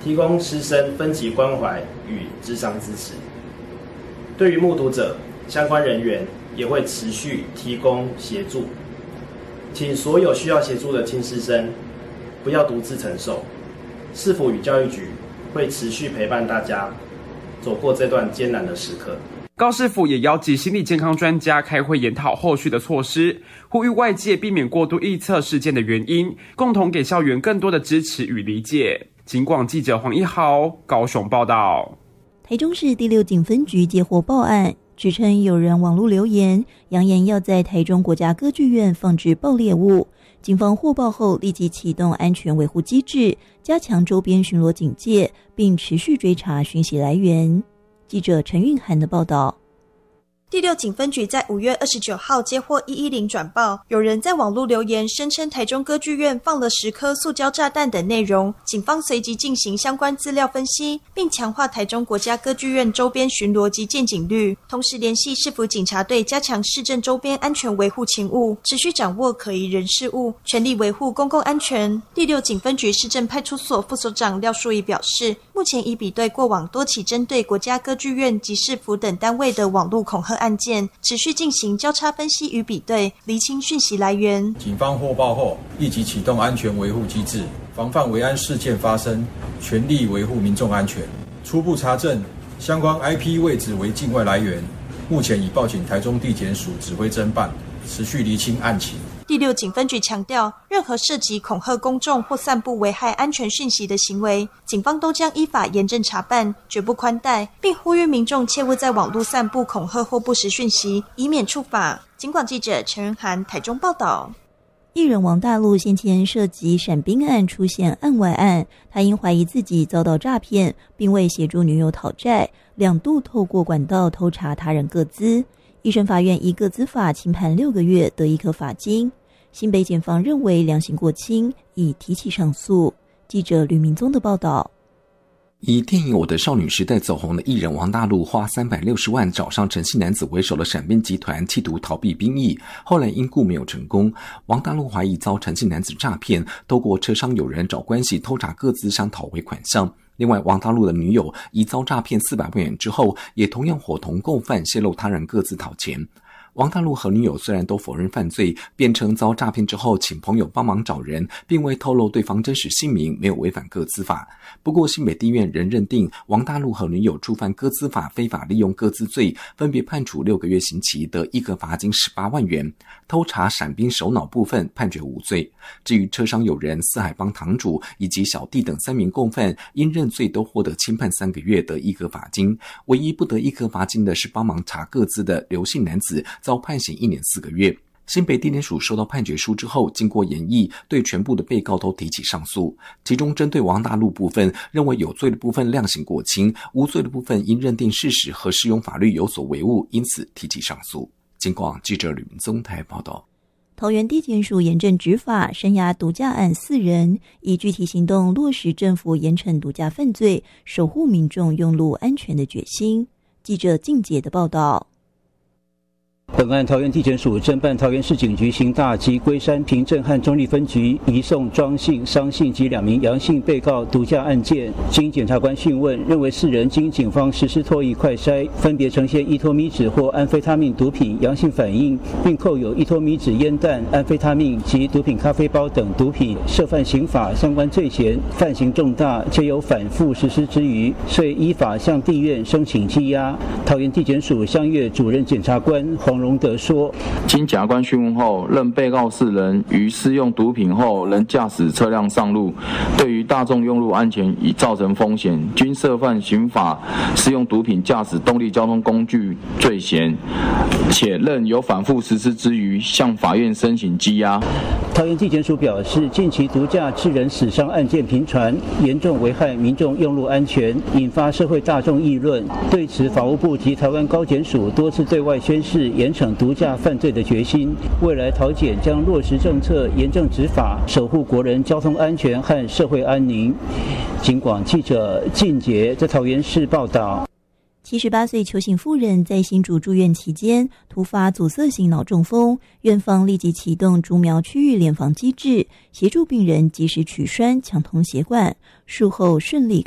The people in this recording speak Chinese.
提供师生分级关怀与諮商支持。对于目睹者，相关人员也会持续提供协助，请所有需要协助的亲师生不要独自承受，市府与教育局会持续陪伴大家走过这段艰难的时刻。 高市府也邀集心理健康专家开会研讨后续的措施，呼吁外界避免过度臆测事件的原因，共同给校园更多的支持与理解。警广记者黄一豪高雄报道。 台中市第6警分局接获报案，指称有人网络留言，扬言要在台中国家歌剧院放置爆裂物。警方获报后立即启动安全维护机制，加强周边巡逻警戒，并持续追查讯息来源。记者陈韵涵的报道。 第6警分局在5月29号接获110转报，有人在网络留言声称台中歌剧院放了10颗塑胶炸弹等内容，警方随即进行相关资料分析，并强化台中国家歌剧院周边巡逻及见警率，同时联系市府警察队加强市政周边安全维护勤务，持续掌握可疑人事物，全力维护公共安全。第6警分局市政派出所副所长廖淑仪表示，目前已比对过往多起针对国家歌剧院及市府等单位的网络恐吓案件，持续进行交叉分析与比对，厘清讯息来源。 警方获报后，立即启动安全维护机制，防范危安事件发生，全力维护民众安全。初步查证，相关 IP 位置为境外来源，目前已报请台中地检署指挥侦办，持续厘清案情。 第6警分局强调，任何涉及恐吓公众或散布危害安全讯息的行为，警方都将依法严正查办，绝不宽待，并呼吁民众切勿在网络散布恐吓或不实讯息，以免触法。警广记者陈云涵台中报道。 艺人王大陆先前涉及闪兵案出现案外案，他因怀疑自己遭到诈骗，并为协助女友讨债，2度透过管道偷查他人个资。一审法院依个资法轻判6个月，得1颗罚金。新北检方认为量刑过轻，已提起上诉。记者吕明宗的报道。 以电影《我的少女时代》走红的艺人王大陆花360万找上陈姓男子为首的闪兵集团，企图逃避兵役，后来因故没有成功。王大陆怀疑遭陈姓男子诈骗，透过车商友人找关系偷查个资，想讨回款项。另外，王大陆的女友疑遭诈骗400万元之后，也同样伙同共犯泄露他人个资讨钱。王大陆和女友虽然都否认犯罪，辩称遭诈骗之后请朋友帮忙找人，并未透露对方真实姓名，没有违反个资法。不过新北地院仍认定王大陆和女友触犯个资法非法利用个资罪，分别判处6个月刑期，得1个罚金18万元。偷查闪兵首脑部分判决无罪。至于车商友人、四海帮堂主以及小弟等3名共犯，因认罪都获得轻判3个月，得1个罚金。唯一不得1颗罚金的是帮忙查个资的刘姓男子，遭判刑1年4个月。新北地检署收到判决书之后，经过研议，对全部的被告都提起上诉。其中针对王大陆部分，认为有罪的部分量刑过轻，无罪的部分因认定事实和适用法律有所违误，因此提起上诉。警广记者吕明宗台报道。 桃园地检署严正执法，生涯毒驾案4人，以具体行动落实政府严惩毒驾犯罪，守护民众用路安全的决心。记者静杰的报道。 本案桃园地检署侦办桃园市警局刑大及龟山平镇和中立分局移送庄姓、商姓及2名阳性被告毒驾案件，经检察官讯问，认为4人经警方实施唾液快筛，分别呈现依托米酯或安非他命毒品阳性反应，并扣有依托米酯烟弹、安非他命及毒品咖啡包等毒品，涉犯刑法相关罪嫌，犯行重大，且有反复实施之余，遂依法向地院申请羁押。桃园地检署相越主任检察官黄荣德说， 经检察官讯问后，认被告4人于施用毒品后仍驾驶车辆上路，对于大众用路安全已造成风险，均涉犯刑法施用毒品驾驶动力交通工具罪嫌，且认有反复实施之余，向法院申请羁押。 桃园地检署表示，近期毒驾致人死伤案件频传，严重危害民众用路安全，引发社会大众议论。对此，法务部及台湾高检署多次对外宣示严惩毒驾犯罪的决心。未来桃检将落实政策，严正执法，守护国人交通安全和社会安宁。警广记者靳杰在桃园市报道。 78岁邱姓妇人在新竹住院期间突发阻塞性脑中风，院方立即启动竹苗区域联防机制，协助病人及时取栓抢通血管，术后顺利